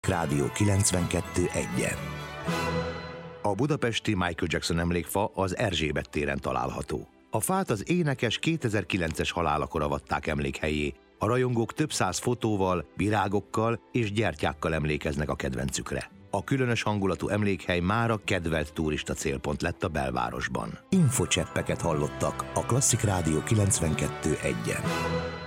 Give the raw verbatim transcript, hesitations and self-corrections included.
Rádió kilencvenkettő egyen. A budapesti Michael Jackson emlékfa az Erzsébet téren található. A fát az énekes kétezer-kilences halálakor avatták emlékhelyé. A rajongók több száz fotóval, virágokkal és gyertyákkal emlékeznek a kedvencükre. A különös hangulatú emlékhely mára kedvelt turista célpont lett a belvárosban. Infocseppeket hallottak a Klasszik Rádió kilencvenkettő egyen.